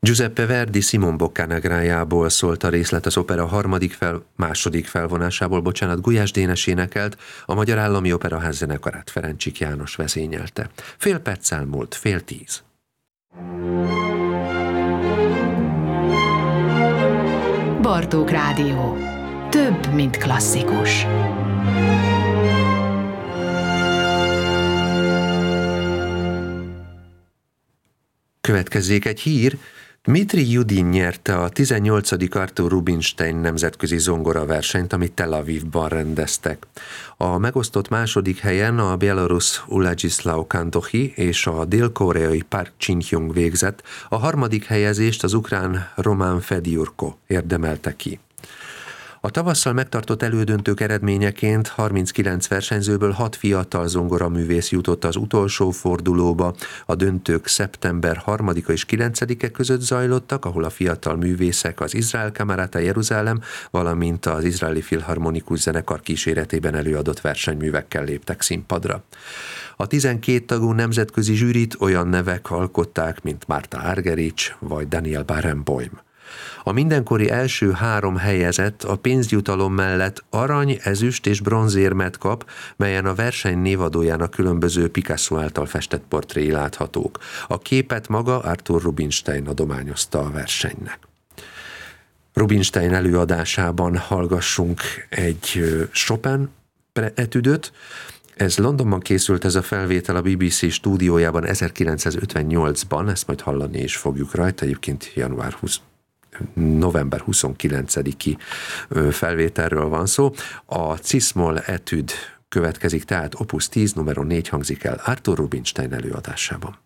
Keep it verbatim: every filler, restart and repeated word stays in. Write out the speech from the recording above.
Giuseppe Verdi Simon Boccanegrajából szólt a részlet, az opera harmadik fel, második felvonásából, bocsánat, Gulyás Dénes énekelt, a Magyar Állami Operaház zenekarát Ferencsik János vezényelte. Fél perccel múlt, fél tíz. Bartók Rádió. Több, mint klasszikus. Következzék egy hír. Dmitri Judin nyerte a tizennyolcadik Arthur Rubinstein nemzetközi zongoraversenyt, amit Tel Avivban rendeztek. A megosztott második helyen a belarusz Uladzsiszlav Kantohi és a dél-koreai Park Chin-hyung végzett, a harmadik helyezést az ukrán Roman Fedjurko érdemelte ki. A tavasszal megtartott elődöntők eredményeként harminckilenc versenyzőből hat fiatal zongoraművész jutott az utolsó fordulóba. A döntők szeptember harmadika és kilencedike között zajlottak, ahol a fiatal művészek az Izrael Kamarata Jeruzsálem, valamint az Izraeli Filharmonikus Zenekar kíséretében előadott versenyművekkel léptek színpadra. A tizenkét tagú nemzetközi zsűrit olyan nevek alkották, mint Marta Argerich vagy Daniel Barenboim. A mindenkori első három helyezett a pénzjutalom mellett arany, ezüst és bronzérmet kap, melyen a verseny névadójának különböző Picasso által festett portréi láthatók. A képet maga Arthur Rubinstein adományozta a versenynek. Rubinstein előadásában hallgassunk egy Chopin etüdöt. Ez Londonban készült, ez a felvétel a bé bé cé stúdiójában ezerkilencszázötvennyolcban, ezt majd hallani is fogjuk rajta, egyébként január huszadika november huszonkilencediki felvételről van szó. A Cis-moll etüd következik, tehát opus tíz, numero négy hangzik el Arthur Rubinstein előadásában.